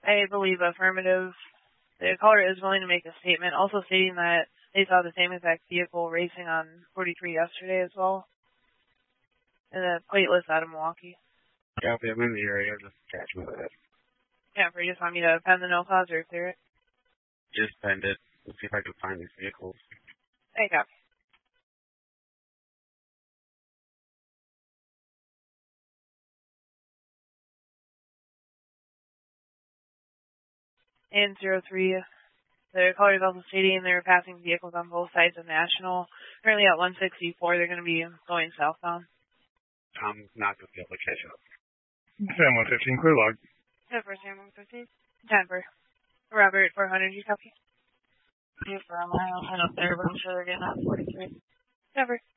I believe affirmative. The caller is willing to make a statement, also stating that they saw the same exact vehicle racing on 43 yesterday as well. And the plate list out of Milwaukee. Yeah, I'm in the area. Just catch me with it. Yeah, you just want me to pen the no cause or clear it? Just penned it. Let's see if I can find these vehicles. Hey, copy. And 03. The caller is also stating they're passing vehicles on both sides of National. Currently at 164, they're going to be going southbound. I'm not going to be able to catch up. Sam 115, clear log. Yeah, for Sam 115. 10 for Robert 400, you copy? Yeah, for a mile, head up there, but I'm sure they're getting out 43. Never.